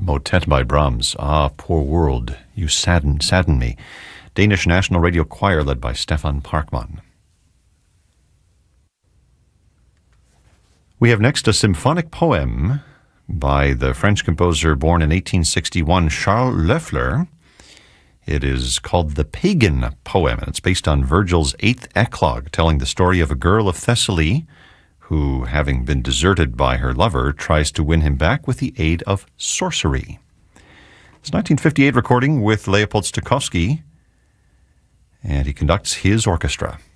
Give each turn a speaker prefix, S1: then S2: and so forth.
S1: Motet by Brahms. Ah, poor world, you sadden me. Danish National Radio Choir led by Stefan Parkman. We have next a symphonic poem by the French composer born in 1861, Charles Loeffler. It is called The Pagan Poem, and it's based on Virgil's 8th Eclogue, telling the story of a girl of Thessaly who, having been deserted by her lover, tries to win him back with the aid of sorcery. It's a 1958 recording with Leopold Stokowski, and he conducts his orchestra.